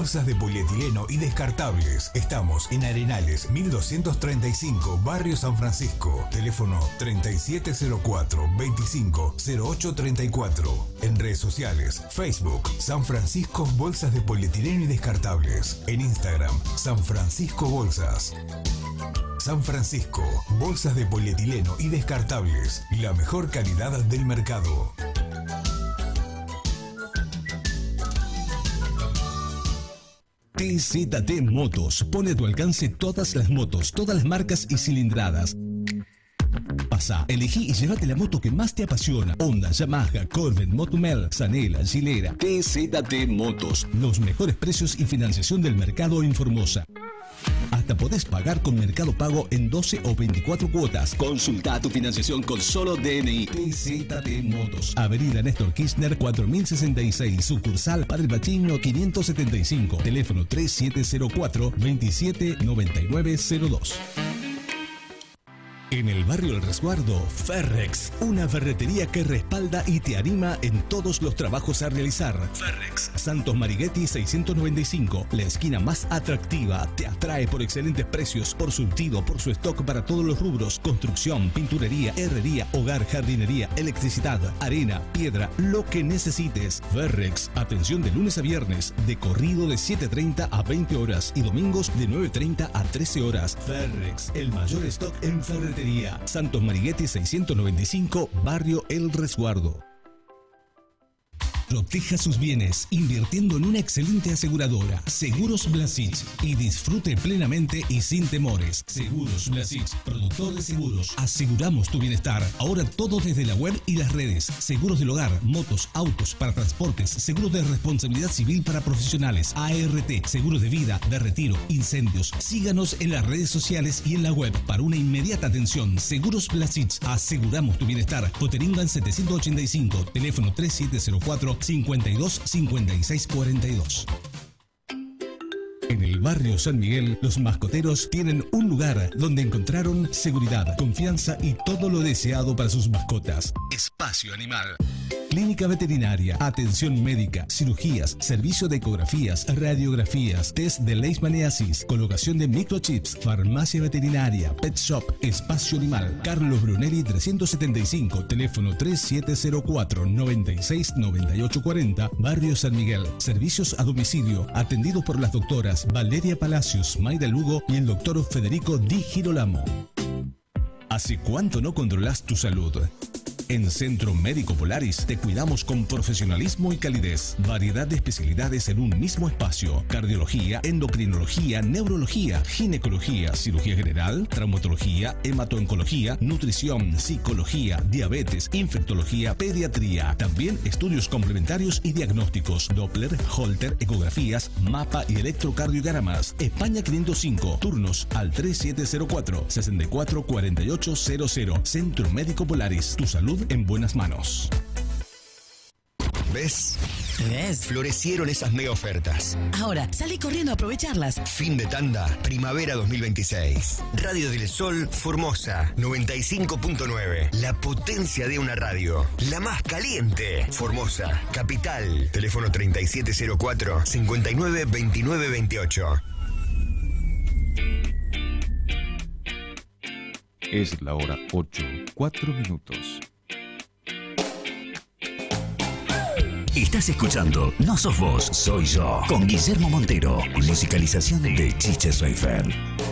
bolsas de polietileno y descartables. Estamos en Arenales 1235, Barrio San Francisco. Teléfono 3704-250834. En redes sociales, Facebook, San Francisco Bolsas de Polietileno y Descartables. En Instagram, San Francisco Bolsas. San Francisco, bolsas de polietileno y descartables. La mejor calidad del mercado. TZT Motos pone a tu alcance todas las motos, todas las marcas y cilindradas. Pasa, elegí y llévate la moto que más te apasiona. Honda, Yamaha, Corvette, Motumel, Zanela, Gilera. TZT Motos, los mejores precios y financiación del mercado en Formosa. Hasta podés pagar con Mercado Pago en 12 o 24 cuotas. Consulta tu financiación con solo DNI. TZT Motos, Avenida Néstor Kirchner 4066, sucursal Padre Pacino 575, teléfono 3704-279902. En el barrio El Resguardo, Ferrex, una ferretería que respalda y te anima en todos los trabajos a realizar. Ferrex, Santos Marighetti 695, la esquina más atractiva, te atrae por excelentes precios, por surtido, por su stock para todos los rubros, construcción, pinturería, herrería, hogar, jardinería, electricidad, arena, piedra, lo que necesites. Ferrex, atención de lunes a viernes, de corrido de 7:30 a 20 horas y domingos de 9:30 a 13 horas. Ferrex, el mayor stock en ferretería. Santos Marighetti 695, Barrio El Resguardo. Proteja sus bienes invirtiendo en una excelente aseguradora, Seguros Blasic, y disfrute plenamente y sin temores. Seguros Blasic, productor de seguros. Aseguramos tu bienestar. Ahora todo desde la web y las redes. Seguros del hogar, motos, autos para transportes, seguros de responsabilidad civil para profesionales, ART, seguros de vida, de retiro, incendios. Síganos en las redes sociales y en la web para una inmediata atención. Seguros Blasic, aseguramos tu bienestar. Poteringan 785, teléfono 3704-525642. En el barrio San Miguel, los mascoteros tienen un lugar donde encontraron seguridad, confianza y todo lo deseado para sus mascotas. Espacio Animal. Clínica veterinaria, atención médica, cirugías, servicio de ecografías, radiografías, test de leishmaniasis, colocación de microchips, farmacia veterinaria, pet shop, Espacio Animal. Carlos Brunelli 375, teléfono 3704-969840, Barrio San Miguel. Servicios a domicilio, atendidos por las doctoras Valeria Palacios, Mayra Lugo y el doctor Federico Di Girolamo. ¿Hace cuánto no controlas tu salud? En Centro Médico Polaris te cuidamos con profesionalismo y calidez. Variedad de especialidades en un mismo espacio. Cardiología, endocrinología, neurología, ginecología, cirugía general, traumatología, hematooncología, nutrición, psicología, diabetes, infectología, pediatría. También estudios complementarios y diagnósticos. Doppler, Holter, ecografías, mapa y electrocardiogramas. España 505. Turnos al 3704-644800. Centro Médico Polaris. Tu salud en buenas manos. ¿Ves? Florecieron esas mega ofertas. Ahora, salí corriendo a aprovecharlas. Fin de tanda, primavera 2026. Radio del Sol, Formosa, 95.9. La potencia de una radio. La más caliente. Formosa, capital. Teléfono 3704-592928. Es la hora 8, 4 minutos. Estás escuchando No Sos Vos, Soy Yo, con Guillermo Montero, musicalización de Chiche Schreifer.